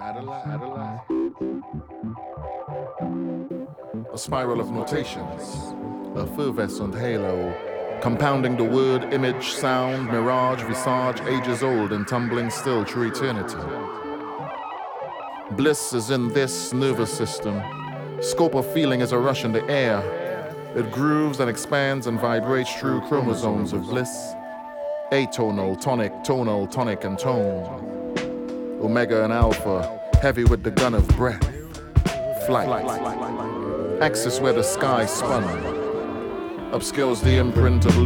A spiral of notations, a effervescent halo, compounding the word, image, sound, mirage, visage, ages old and tumbling still through eternity. Bliss is in this nervous system. Scope of feeling is a rush in the air. It grooves and expands and vibrates through chromosomes of bliss. Atonal, tonic, and tone. Omega and alpha, heavy with the gun of breath. Flight. Axis where the sky spun. Upscales the imprint of